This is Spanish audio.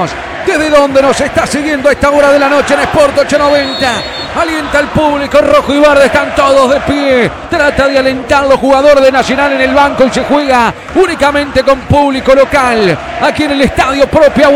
decimos desde donde nos está siguiendo a esta hora de la noche en Sport 890. Alienta al público rojo y verde, están todos de pie. Trata de alentarlo, jugador de Nacional en el banco, y se juega únicamente con público local aquí en el estadio propio